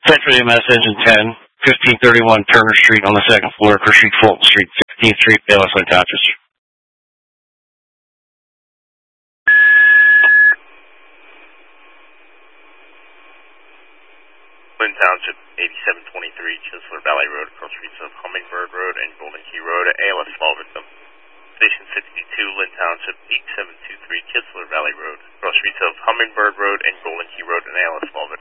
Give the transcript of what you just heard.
Central EMS Engine 10, 1531 Turner Street on the second floor, First Street, Fulton Street, 15th Street, Bayless, unconscious. Lynn Township, 8723 Chisler Valley Road, across streets of Hummingbird Road and Golden Key Road, ALS fall victim. Station 62, Lynn Township, 8723 Chisler Valley Road, across streets of Hummingbird Road and Golden Key Road, and ALS fall victim.